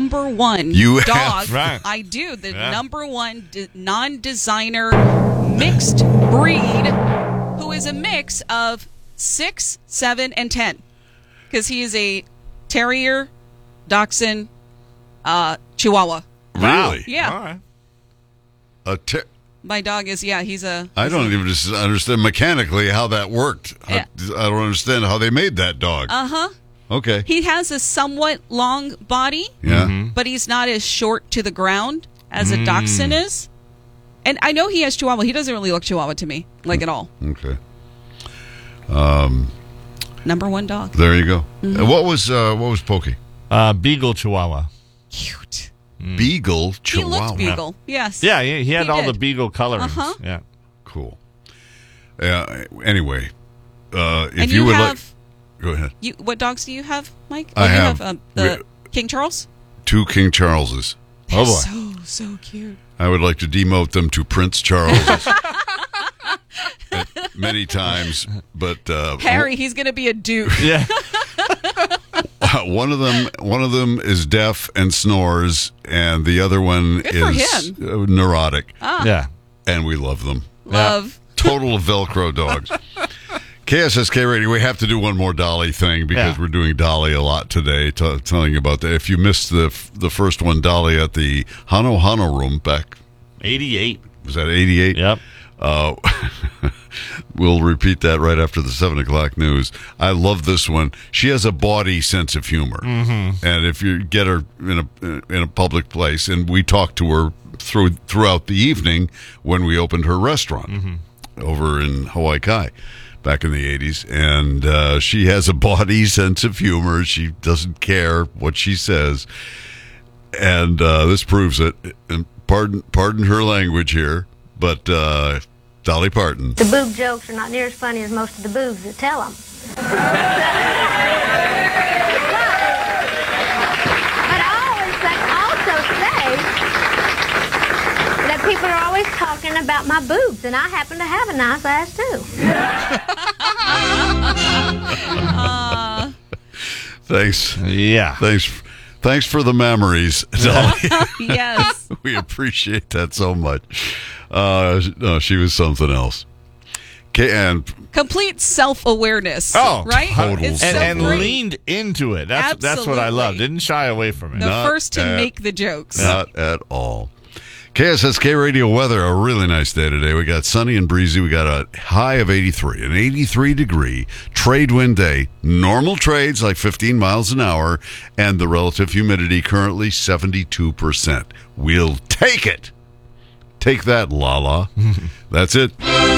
number one You dog. have, right. I do. The number one non-designer mixed breed, who is a mix of 6, 7, and 10. Because he is a terrier, dachshund, chihuahua. Really? Yeah. All right. My dog is, he's a... I don't even just understand mechanically how that worked. Yeah. I don't understand how they made that dog. Uh-huh. Okay. He has a somewhat long body, Yeah. but he's not as short to the ground as a dachshund is. And I know he has chihuahua. He doesn't really look chihuahua to me, like at all. Okay. Number one dog. There you go. What was Pokey? Beagle Chihuahua. Cute. Beagle He Chihuahua. looked beagle. Yes. Yeah, he had all did. the Beagle colorings. Uh-huh. Yeah. Cool. Anyway, if And you would have, like, go ahead. what dogs do you have, Mike? I you have- the King Charles. 2 King Charleses. Oh, boy. So cute. I would like to demote them to Prince Charles many times, but Harry, he's going to be a duke. Yeah. one of them is deaf and snores, and the other one Good for is him. neurotic, Yeah. and we love them. Love. Total Velcro dogs. KSSK Radio, we have to do one more Dolly thing because we're doing Dolly a lot today, telling you about that. If you missed the first one, Dolly at the Hano Hano room back, 88. was that 88? Yep. We'll repeat that right after the 7 o'clock news. I love this one. She has a bawdy sense of humor. Mm-hmm. And if you get her in a public place, and we talked to her throughout the evening when we opened her restaurant over in Hawaii Kai back in the 80s. And she has a bawdy sense of humor. She doesn't care what she says. And this proves it. And pardon her language here, but Dolly Parton. The boob jokes are not near as funny as most of the boobs that tell them. But I also say that people are always talking about my boobs, and I happen to have a nice ass too. Thanks. Yeah. Thanks for the memories, Dolly. Yes. We appreciate that so much. No, she was something else. And Complete self-awareness. Oh, right? total It's so and great. leaned into it. That's what I love. Absolutely. Didn't shy away from it. The Not first to at- make the jokes. not at all. KSSK Radio weather, a really nice day today. We got sunny and breezy. We got a high of 83, an 83-degree trade wind day. Normal trades like 15 miles an hour, and the relative humidity currently 72%. We'll take it. Take that, Lala. That's it.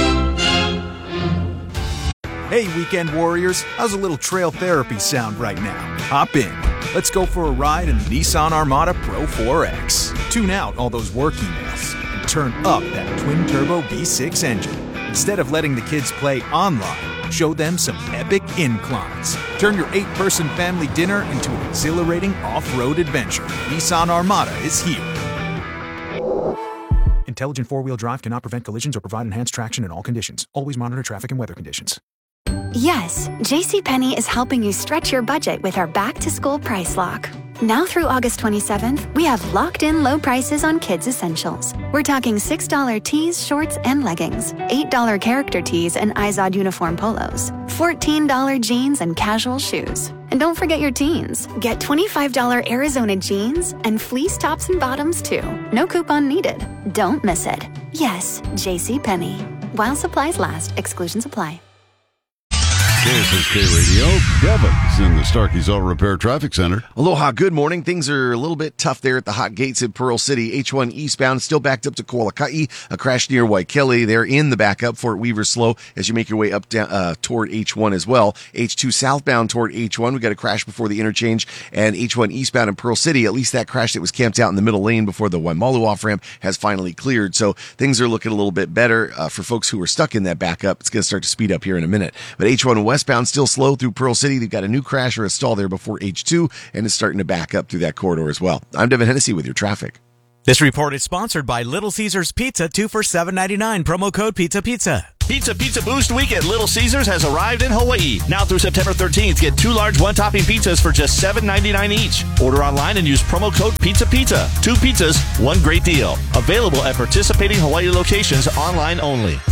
Hey, weekend warriors, how's a little trail therapy sound right now? Hop in. Let's go for a ride in the Nissan Armada Pro 4X. Tune out all those work emails and turn up that twin-turbo V6 engine. Instead of letting the kids play online, show them some epic inclines. Turn your 8-person family dinner into an exhilarating off-road adventure. Nissan Armada is here. Intelligent four-wheel drive cannot prevent collisions or provide enhanced traction in all conditions. Always monitor traffic and weather conditions. Yes, JCPenney is helping you stretch your budget with our back-to-school price lock. Now through August 27th, we have locked-in low prices on kids' essentials. We're talking $6 tees, shorts, and leggings, $8 character tees and Izod uniform polos, $14 jeans and casual shoes. And don't forget your teens. Get $25 Arizona jeans and fleece tops and bottoms, too. No coupon needed. Don't miss it. Yes, JCPenney. While supplies last, exclusions apply. KSSK Radio, Devin's in the Starkey's Auto Repair Traffic Center. Aloha, good morning. Things are a little bit tough there at the hot gates in Pearl City. H1 eastbound still backed up to Kualakai. A crash near Waikele. They're in the backup. Fort Weaver slow as you make your way up down, toward H1 as well. H2 southbound toward H1. We got a crash before the interchange. And H1 eastbound in Pearl City, at least that crash that was camped out in the middle lane before the Waimalu off-ramp has finally cleared. So things are looking a little bit better for folks who are stuck in that backup. It's going to start to speed up here in a minute. But H1 westbound still slow through Pearl City. They've got a new crash or a stall there before H2, and it's starting to back up through that corridor as well. I'm Devin Hennessy with your traffic. This report is sponsored by Little Caesars Pizza, 2 for $7.99. Promo code PizzaPizza. Pizza Boost Week at Little Caesars has arrived in Hawaii. Now through September 13th, get 2 large one-topping pizzas for just $7.99 each. Order online and use promo code PizzaPizza. 2 pizzas, 1 great deal. Available at participating Hawaii locations online only.